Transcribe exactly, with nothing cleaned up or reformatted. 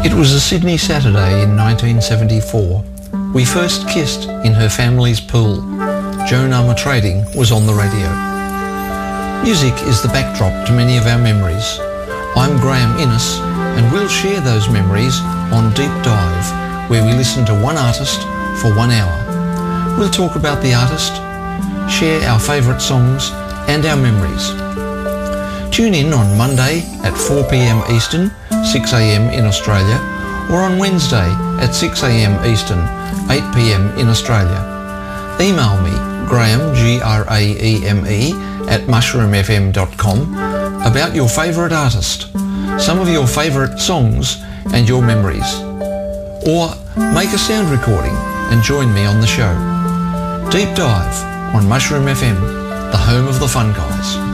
It was a Sydney Saturday in nineteen seventy-four. We first kissed in her family's pool. Joan Armatrading was on the radio. Music is the backdrop to many of our memories. I'm Graham Innes, and we'll share those memories on Deep Dive, where we listen to one artist for one hour. We'll talk about the artist, share our favourite songs and our memories. Tune in on Monday at four p m Eastern, six a m in Australia, or on Wednesday at six a m Eastern, eight p m in Australia. Email me, Graham, G R A E M E, at mushroom f m dot com about your favourite artist, some of your favourite songs and your memories. Or make a sound recording and join me on the show. Deep Dive on Mushroom F M, the home of the fun guys.